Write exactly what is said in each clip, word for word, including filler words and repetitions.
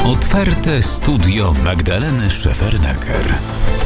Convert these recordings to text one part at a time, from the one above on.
Otwarte studio Magdaleny Szefernaker.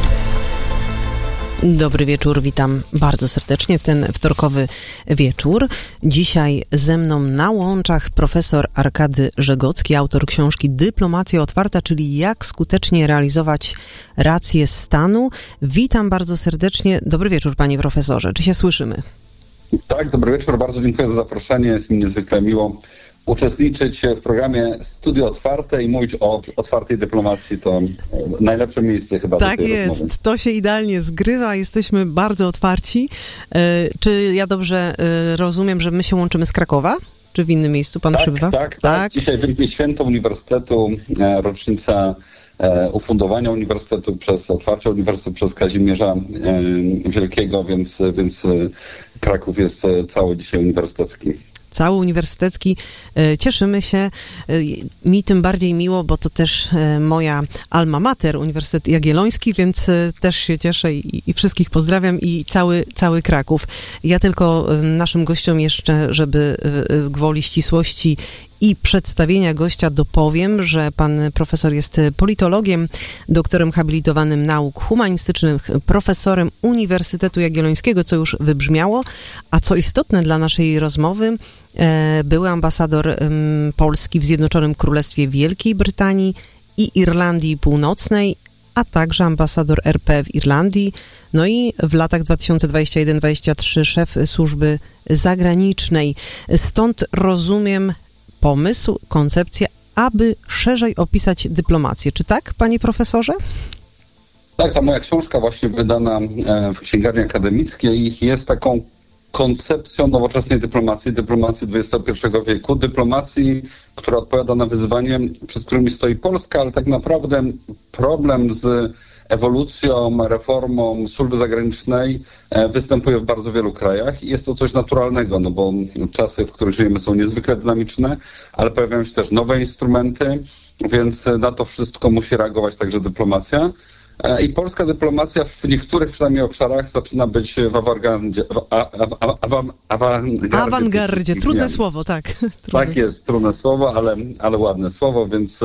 Dobry wieczór, witam bardzo serdecznie w ten wtorkowy wieczór. Dzisiaj ze mną na łączach profesor Arkady Żegocki, autor książki Dyplomacja otwarta, czyli jak skutecznie realizować rację stanu. Witam bardzo serdecznie. Dobry wieczór, panie profesorze. Czy się słyszymy? Tak, dobry wieczór. Bardzo dziękuję za zaproszenie. Jest mi niezwykle miło uczestniczyć w programie Studio Otwarte i mówić o otwartej dyplomacji. To najlepsze miejsce chyba tak do tej jest, rozmowy. To się idealnie zgrywa, jesteśmy bardzo otwarci. Czy ja dobrze rozumiem, że my się łączymy z Krakowa? Czy w innym miejscu pan tak, przebywa? Tak, tak, tak. Dzisiaj Wielkie Święto Uniwersytetu, rocznica ufundowania Uniwersytetu przez, otwarcia Uniwersytetu przez Kazimierza Wielkiego, więc, więc Kraków jest cały dzisiaj uniwersytecki. Cały uniwersytecki. Cieszymy się. Mi tym bardziej miło, bo to też moja alma mater, Uniwersytet Jagielloński, więc też się cieszę i, i wszystkich pozdrawiam i cały, cały Kraków. Ja tylko naszym gościom jeszcze, żeby gwoli ścisłości i przedstawienia gościa dopowiem, że pan profesor jest politologiem, doktorem habilitowanym nauk humanistycznych, profesorem Uniwersytetu Jagiellońskiego, co już wybrzmiało, a co istotne dla naszej rozmowy, były ambasador Polski w Zjednoczonym Królestwie Wielkiej Brytanii i Irlandii Północnej, a także ambasador R P w Irlandii, no i w latach dwa tysiące dwudziestym pierwszym do dwudziestego trzeciego szef służby zagranicznej. Stąd rozumiem pomysł, koncepcję, aby szerzej opisać dyplomację. Czy tak, panie profesorze? Tak, ta moja książka właśnie wydana w księgarni akademickiej jest taką koncepcją nowoczesnej dyplomacji, dyplomacji dwudziestego pierwszego wieku, dyplomacji, która odpowiada na wyzwanie, przed którymi stoi Polska, ale tak naprawdę problem z ewolucją, reformą służby zagranicznej występuje w bardzo wielu krajach i jest to coś naturalnego, no bo czasy, w których żyjemy, są niezwykle dynamiczne, ale pojawiają się też nowe instrumenty, więc na to wszystko musi reagować także dyplomacja. I polska dyplomacja w niektórych przynajmniej obszarach zaczyna być w awangardzie. W awan, awangardzie, awangardzie. Trudne zmian. Słowo, tak. Trudne. Tak jest, trudne słowo, ale, ale ładne słowo, więc,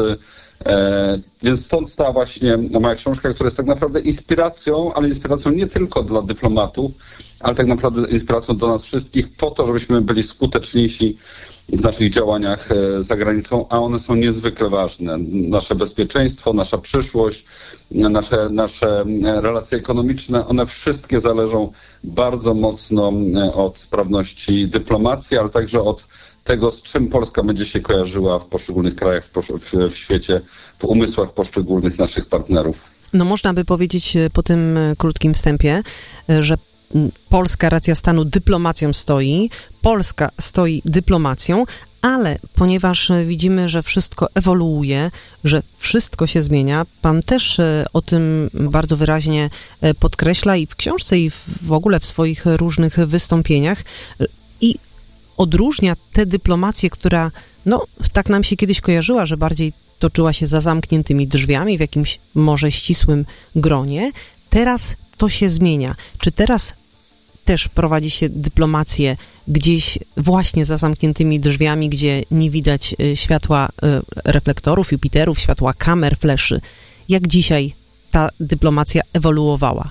e, więc stąd stała właśnie moja książka, która jest tak naprawdę inspiracją, ale inspiracją nie tylko dla dyplomatów, ale tak naprawdę inspiracją do nas wszystkich po to, żebyśmy byli skuteczniejsi w naszych działaniach za granicą, a one są niezwykle ważne. Nasze bezpieczeństwo, nasza przyszłość, nasze, nasze relacje ekonomiczne, one wszystkie zależą bardzo mocno od sprawności dyplomacji, ale także od tego, z czym Polska będzie się kojarzyła w poszczególnych krajach, w, w, w świecie, w umysłach poszczególnych naszych partnerów. No można by powiedzieć po tym krótkim wstępie, że polska racja stanu dyplomacją stoi, Polska stoi dyplomacją, ale ponieważ widzimy, że wszystko ewoluuje, że wszystko się zmienia, pan też o tym bardzo wyraźnie podkreśla i w książce, i w ogóle w swoich różnych wystąpieniach i odróżnia tę dyplomację, która no tak nam się kiedyś kojarzyła, że bardziej toczyła się za zamkniętymi drzwiami w jakimś może ścisłym gronie. Teraz to się zmienia. Czy teraz też prowadzi się dyplomację gdzieś właśnie za zamkniętymi drzwiami, gdzie nie widać światła reflektorów, Jupiterów, światła kamer, fleszy? Jak dzisiaj ta dyplomacja ewoluowała?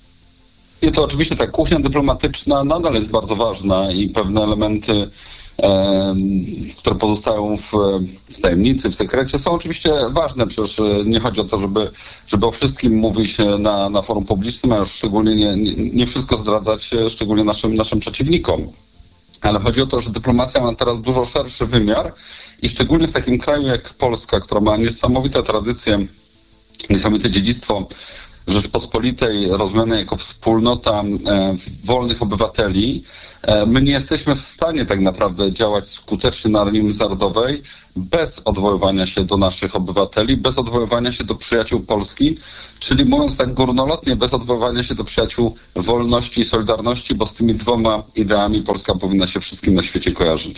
I to oczywiście ta kuchnia dyplomatyczna nadal jest bardzo ważna i pewne elementy, e, które pozostają w, w tajemnicy, w sekrecie, są oczywiście ważne. Przecież nie chodzi o to, żeby, żeby o wszystkim mówić na, na forum publicznym, a już szczególnie nie, nie, nie wszystko zdradzać, szczególnie naszym, naszym przeciwnikom. Ale chodzi o to, że dyplomacja ma teraz dużo szerszy wymiar i szczególnie w takim kraju jak Polska, która ma niesamowite tradycje, niesamowite dziedzictwo Rzeczpospolitej rozumianej jako wspólnota e, wolnych obywateli, e, my nie jesteśmy w stanie tak naprawdę działać skutecznie na arenie międzynarodowej bez odwoływania się do naszych obywateli, bez odwoływania się do przyjaciół Polski, czyli mówiąc tak górnolotnie, bez odwoływania się do przyjaciół wolności i solidarności, bo z tymi dwoma ideami Polska powinna się wszystkim na świecie kojarzyć.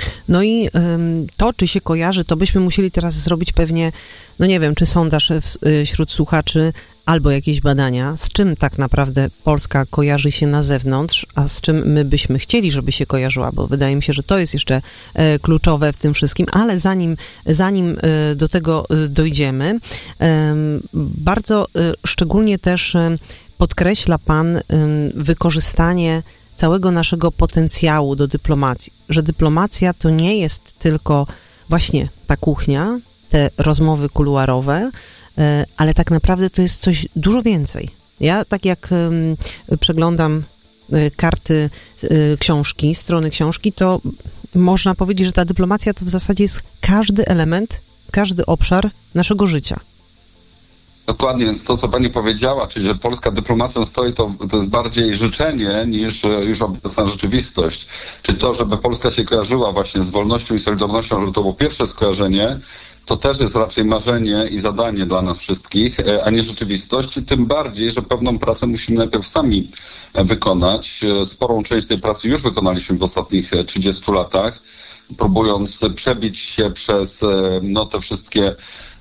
No i ym, to, czy się kojarzy, to byśmy musieli teraz zrobić pewnie, no nie wiem, czy sondaż w, y, wśród słuchaczy, albo jakieś badania, z czym tak naprawdę Polska kojarzy się na zewnątrz, a z czym my byśmy chcieli, żeby się kojarzyła, bo wydaje mi się, że to jest jeszcze e, kluczowe w tym wszystkim, ale zanim, zanim e, do tego e, dojdziemy, e, bardzo e, szczególnie też e, podkreśla Pan e, wykorzystanie całego naszego potencjału do dyplomacji, że dyplomacja to nie jest tylko właśnie ta kuchnia, te rozmowy kuluarowe, ale tak naprawdę to jest coś dużo więcej. Ja tak jak um, przeglądam y, karty y, książki, strony książki, to można powiedzieć, że ta dyplomacja to w zasadzie jest każdy element, każdy obszar naszego życia. Dokładnie, więc to, co pani powiedziała, czyli że polska dyplomacją stoi, to, to jest bardziej życzenie niż już obecna rzeczywistość. Czyli to, żeby Polska się kojarzyła właśnie z wolnością i solidarnością, żeby to było pierwsze skojarzenie, to też jest raczej marzenie i zadanie dla nas wszystkich, a nie rzeczywistość. Tym bardziej, że pewną pracę musimy najpierw sami wykonać. Sporą część tej pracy już wykonaliśmy w ostatnich trzydziestu latach, próbując przebić się przez no, te wszystkie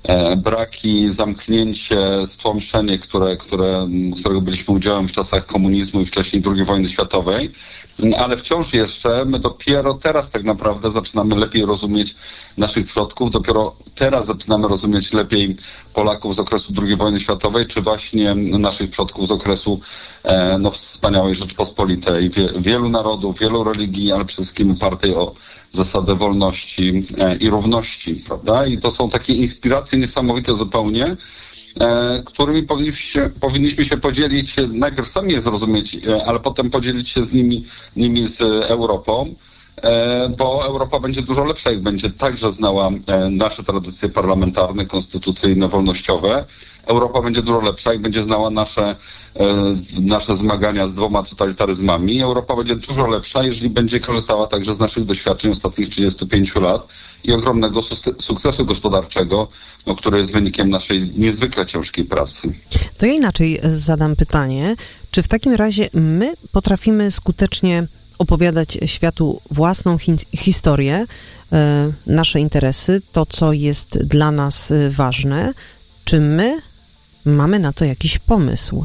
braki, zamknięcie, stłamszenie, które, które, którego byliśmy udziałem w czasach komunizmu i wcześniej drugiej wojny światowej. Ale wciąż jeszcze my dopiero teraz tak naprawdę zaczynamy lepiej rozumieć naszych przodków, dopiero teraz zaczynamy rozumieć lepiej Polaków z okresu drugiej wojny światowej, czy właśnie naszych przodków z okresu e, no, wspaniałej Rzeczpospolitej. Wie, wielu narodów, wielu religii, ale przede wszystkim opartej o zasadę wolności e, i równości, prawda? I to są takie inspiracje niesamowite zupełnie, E, którymi powinniśmy, powinniśmy się podzielić, najpierw sami je zrozumieć, e, ale potem podzielić się z nimi, nimi z Europą, e, bo Europa będzie dużo lepsza, jak będzie także znała e, nasze tradycje parlamentarne, konstytucyjne, wolnościowe. Europa będzie dużo lepsza, jak będzie znała nasze, e, nasze zmagania z dwoma totalitaryzmami. Europa będzie dużo lepsza, jeżeli będzie korzystała także z naszych doświadczeń ostatnich trzydziestu pięciu lat i ogromnego sukcesu gospodarczego, no, który jest wynikiem naszej niezwykle ciężkiej pracy. To ja inaczej zadam pytanie, czy w takim razie my potrafimy skutecznie opowiadać światu własną hi- historię, e, nasze interesy, to co jest dla nas ważne, czy my mamy na to jakiś pomysł?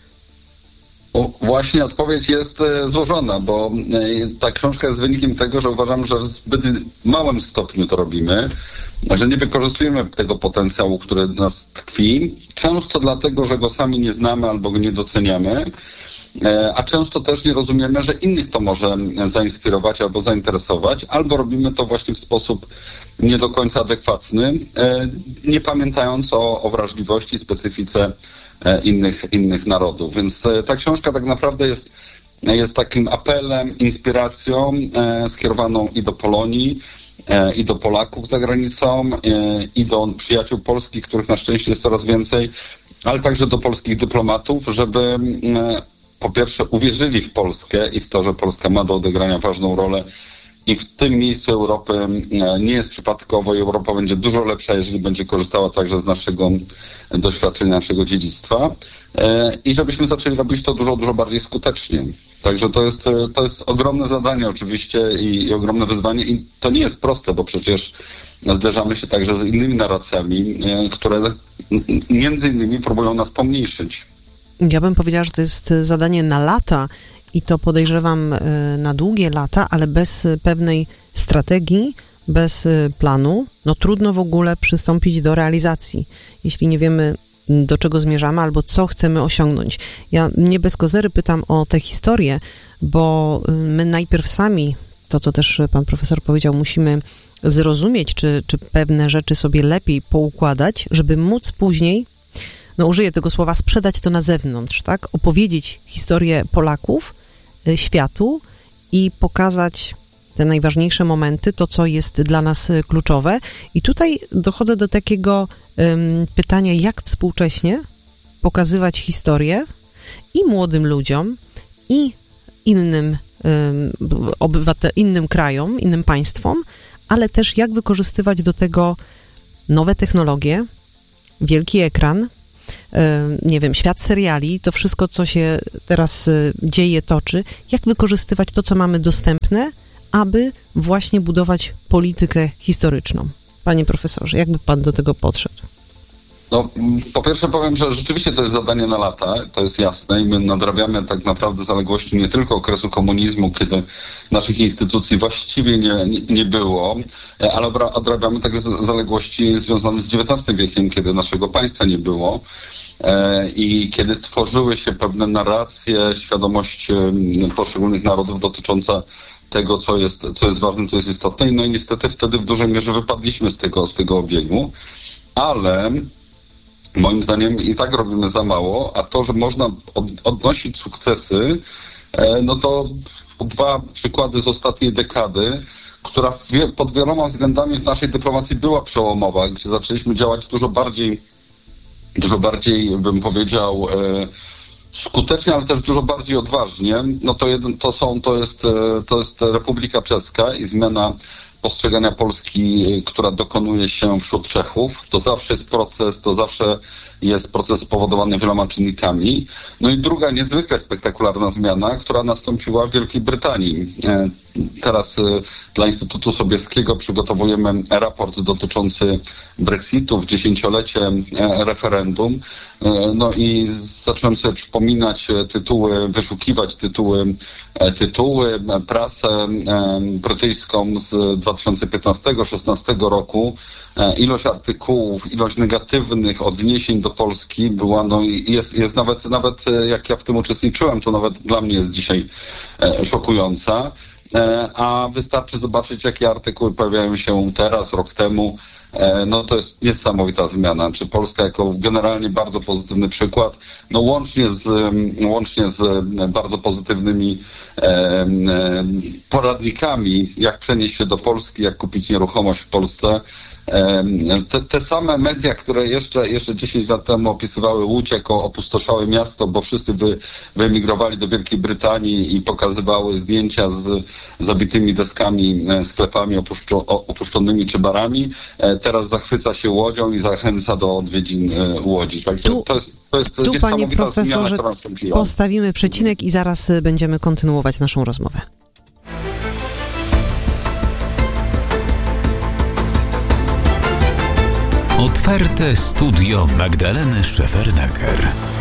O, właśnie odpowiedź jest e, złożona, bo e, ta książka jest wynikiem tego, że uważam, że w zbyt małym stopniu to robimy, że nie wykorzystujemy tego potencjału, który w nas tkwi, często dlatego, że go sami nie znamy albo go nie doceniamy, e, a często też nie rozumiemy, że innych to może zainspirować albo zainteresować, albo robimy to właśnie w sposób nie do końca adekwatny, e, nie pamiętając o, o wrażliwości, specyfice innych, innych narodów. Więc ta książka tak naprawdę jest, jest takim apelem, inspiracją e, skierowaną i do Polonii, e, i do Polaków za granicą, e, i do przyjaciół polskich, których na szczęście jest coraz więcej, ale także do polskich dyplomatów, żeby e, po pierwsze uwierzyli w Polskę i w to, że Polska ma do odegrania ważną rolę i w tym miejscu Europy nie jest przypadkowo i Europa będzie dużo lepsza, jeżeli będzie korzystała także z naszego doświadczenia, naszego dziedzictwa i żebyśmy zaczęli robić to dużo, dużo bardziej skutecznie. Także to jest, to jest ogromne zadanie oczywiście i, i ogromne wyzwanie i to nie jest proste, bo przecież zderzamy się także z innymi narracjami, które między innymi próbują nas pomniejszyć. Ja bym powiedziała, że to jest zadanie na lata i to podejrzewam na długie lata, ale bez pewnej strategii, bez planu, no trudno w ogóle przystąpić do realizacji, jeśli nie wiemy, do czego zmierzamy albo co chcemy osiągnąć. Ja nie bez kozery pytam o tę historię, bo my najpierw sami, to co też pan profesor powiedział, musimy zrozumieć, czy, czy pewne rzeczy sobie lepiej poukładać, żeby móc później, no użyję tego słowa, sprzedać to na zewnątrz, tak? Opowiedzieć historię Polaków światu i pokazać te najważniejsze momenty, to co jest dla nas kluczowe. I tutaj dochodzę do takiego um, pytania, jak współcześnie pokazywać historię i młodym ludziom, i innym um, obywatel, innym krajom, innym państwom, ale też jak wykorzystywać do tego nowe technologie, wielki ekran, nie wiem, świat seriali, to wszystko, co się teraz dzieje, toczy, jak wykorzystywać to, co mamy dostępne, aby właśnie budować politykę historyczną? Panie profesorze, jakby pan do tego podszedł? No, po pierwsze powiem, że rzeczywiście to jest zadanie na lata, to jest jasne i my nadrabiamy tak naprawdę zaległości nie tylko okresu komunizmu, kiedy naszych instytucji właściwie nie, nie, nie było, ale odrabiamy także zaległości związane z dziewiętnastym wiekiem, kiedy naszego państwa nie było i kiedy tworzyły się pewne narracje, świadomość poszczególnych narodów dotycząca tego, co jest, co jest ważne, co jest istotne. No i niestety wtedy w dużej mierze wypadliśmy z tego, z tego obiegu, ale moim zdaniem i tak robimy za mało, a to, że można od, odnosić sukcesy, e, no to dwa przykłady z ostatniej dekady, która wie, pod wieloma względami w naszej dyplomacji była przełomowa, gdzie zaczęliśmy działać dużo bardziej, dużo bardziej, bym powiedział, e, skutecznie, ale też dużo bardziej odważnie. No to, jeden, to, są, to, jest, e, to jest Republika Czeska i zmiana postrzegania Polski, która dokonuje się wśród Czechów. To zawsze jest proces, to zawsze jest proces spowodowany wieloma czynnikami. No i druga niezwykle spektakularna zmiana, która nastąpiła w Wielkiej Brytanii. Teraz dla Instytutu Sobieskiego przygotowujemy raport dotyczący Brexitu w dziesięciolecie referendum. No i zacząłem sobie przypominać tytuły, wyszukiwać tytuły, tytuły, prasę brytyjską z dwa tysiące piętnastego szesnastego roku. Ilość artykułów, ilość negatywnych odniesień do Polski była, no i jest, jest nawet, nawet jak ja w tym uczestniczyłem, to nawet dla mnie jest dzisiaj szokująca. A wystarczy zobaczyć, jakie artykuły pojawiają się teraz, rok temu. No to jest niesamowita zmiana. Czy Polska jako generalnie bardzo pozytywny przykład, no łącznie z, łącznie z bardzo pozytywnymi e, poradnikami, jak przenieść się do Polski, jak kupić nieruchomość w Polsce. Te, te same media, które jeszcze, jeszcze dziesięć lat temu opisywały Łódź jako opustoszałe miasto, bo wszyscy wy, wyemigrowali do Wielkiej Brytanii i pokazywały zdjęcia z zabitymi deskami, sklepami opuszczo, opuszczonymi czy barami, teraz zachwyca się Łodzią i zachęca do odwiedzin Łodzi. Także tu, to jest, to jest tu, niesamowita zmiana, która nastąpiła. Postawimy przecinek i zaraz będziemy kontynuować naszą rozmowę. Otwarte studio Magdaleny Szefernaker.